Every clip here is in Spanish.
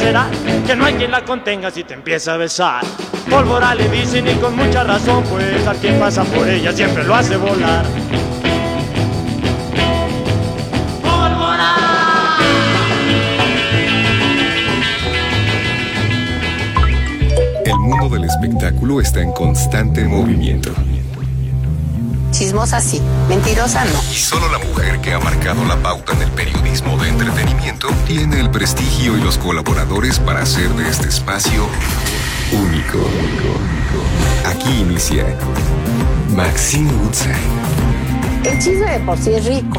será que no hay quien la contenga si te empieza a besar. Pólvora le dicen y con mucha razón, pues a quien pasa por ella siempre lo hace volar. ¡Pólvora! El mundo del espectáculo está en constante movimiento. Chismosa sí, mentirosa no. Y solo la mujer que ha marcado la pauta en el periodismo de entretenimiento tiene el prestigio y los colaboradores para hacer de este espacio único. Aquí inicia Maxine Woodside. El chisme de por sí es rico.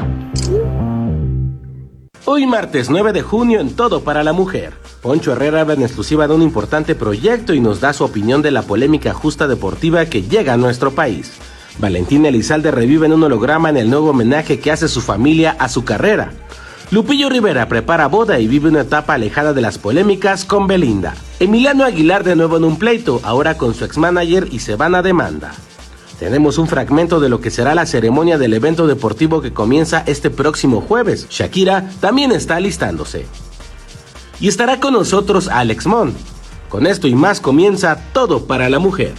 Hoy martes 9 de junio en Todo para la Mujer. Poncho Herrera habla en exclusiva de un importante proyecto y nos da su opinión de la polémica justa deportiva que llega a nuestro país. Valentina Elizalde revive en un holograma en el nuevo homenaje que hace su familia a su carrera. Lupillo Rivera prepara boda y vive una etapa alejada de las polémicas con Belinda. Emiliano Aguilar de nuevo en un pleito, ahora con su ex-manager y se van a demanda. Tenemos un fragmento de lo que será la ceremonia del evento deportivo que comienza este próximo jueves. Shakira también está alistándose. Y estará con nosotros Alex Mon. Con esto y más comienza Todo para la Mujer.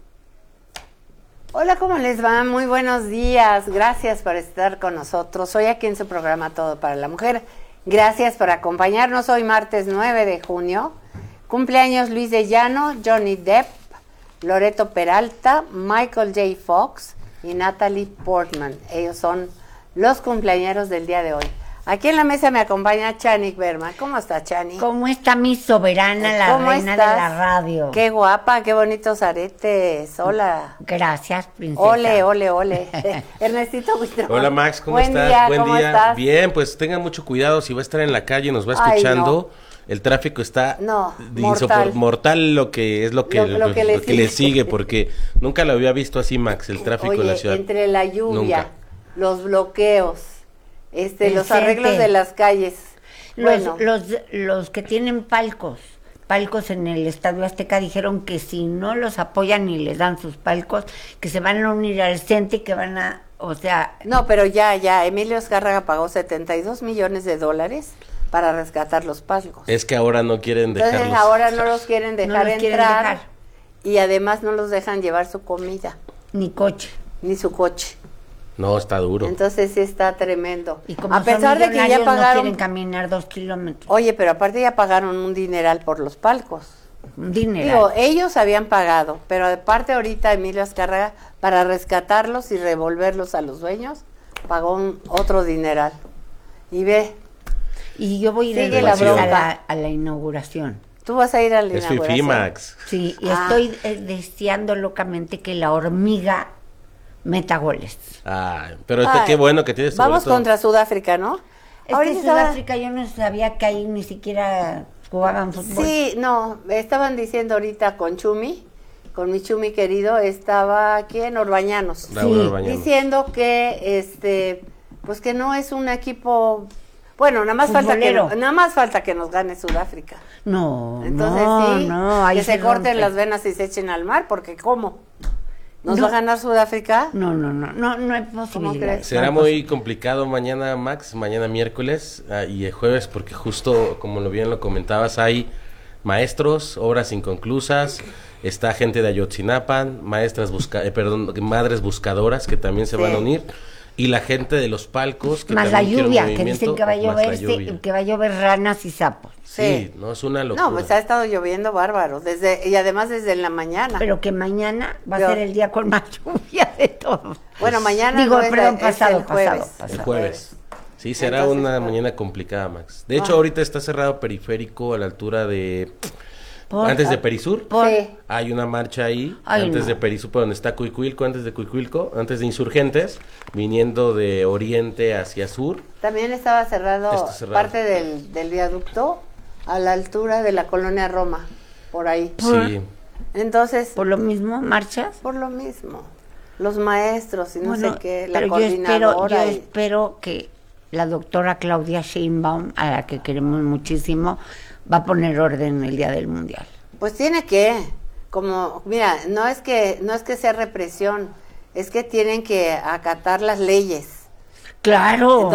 Hola, ¿cómo les va? Muy buenos días. Gracias por estar con nosotros. Hoy aquí en su programa Todo para la Mujer. Gracias por acompañarnos hoy martes 9 de junio. Cumpleaños Luis de Llano, Johnny Depp, Loreto Peralta, Michael J. Fox y Natalie Portman. Ellos son los cumpleañeros del día de hoy. Aquí en la mesa me acompaña Chanik Berman. ¿Cómo está, Chani? ¿Cómo está mi soberana, la reina de la radio? Qué guapa, qué bonitos aretes. Hola. Gracias, princesa. Ole, ole, ole. Ernestito Buitrón. Hola, Max, ¿cómo Buen estás? día, Buen ¿cómo día. estás? Bien, pues tengan mucho cuidado si va a estar en la calle, nos va escuchando. Ay, no. El tráfico está mortal. mortal, lo que le sigue. sigue, porque nunca lo había visto así, Max, el tráfico en la ciudad. Entre la lluvia, Nunca. los bloqueos, los gente. arreglos de las calles. Bueno, Los que tienen palcos en el Estadio Azteca dijeron que si no los apoyan y les dan sus palcos, que se van a unir al CENTE y que van a, no, pero ya, Emilio Azcárraga pagó $72 millones para rescatar los palcos. Es que ahora no quieren dejarlos. Entonces ahora no los quieren dejar los quieren entrar dejar. Y además no los dejan llevar su comida, ni coche. ni su coche. No, está duro. Entonces sí está tremendo. Y como A pesar de que ya no pagaron, quieren caminar 2 kilómetros. oye, pero aparte ya pagaron un dineral por los palcos. Un dineral. Digo, ellos habían pagado, pero aparte ahorita Emilio Azcárraga, para rescatarlos y revolverlos a los dueños, pagó otro dineral. Y ve, Y yo voy a ir Sigue la bronca. a la inauguración. tú vas a ir a la Es inauguración. fifí, Max. Sí, y estoy deseando locamente que la hormiga meta goles. Pero Ay, qué bueno que tienes sobre Vamos todo. contra Sudáfrica, ¿no? Es Ahorita que estaba- Sudáfrica yo no sabía que ahí ni siquiera jugaban fútbol. Sí, no, estaban diciendo ahorita con Chumi, con mi Chumi querido, estaba aquí en Orbañanos. Raúl Sí, Orbañanos. Diciendo que pues que no es un equipo, bueno, nada más Futbolero. falta que nos gane Sudáfrica. No, Entonces no, ahí que se corten rompe. las venas y se echen al mar, porque ¿cómo? ¿Nos No. va a ganar Sudáfrica? No hay posibilidad. crees? Será muy complicado mañana, Max, mañana miércoles y el jueves, porque justo, como bien lo comentabas, hay maestros, obras inconclusas, está gente de Ayotzinapan, madres buscadoras que también se Sí. van a unir, y la gente de los palcos que Más la también quiere un lluvia, que movimiento, dicen que va a más la llover lluvia. que va a llover ranas y sapos. Sí, no, es una locura. No, pues ha estado lloviendo bárbaro, y además desde la mañana. Pero que mañana va Yo- a ser el día con más lluvia de todos. Bueno, mañana Digo, no es perdón, es pasado. El jueves. Sí, será Entonces, una pues, mañana complicada, Max. De hecho, ahorita está cerrado periférico a la altura de... antes de Perisur. Sí. Hay una marcha ahí, Ay, antes no. de Perisur, por donde está Cuicuilco, antes de Cuicuilco, antes de Insurgentes, viniendo de oriente hacia sur. También estaba cerrado, Está cerrado. parte del viaducto a la altura de la colonia Roma, por ahí. Sí, Entonces, Por lo mismo, marchas. por lo mismo, los maestros y no Bueno, sé qué, la pero yo coordinadora. espero que la doctora Claudia Sheinbaum, a la que queremos muchísimo, va a poner orden el día del Mundial. Pues tiene que, mira, no es que sea represión, es que tienen que acatar las leyes. Claro.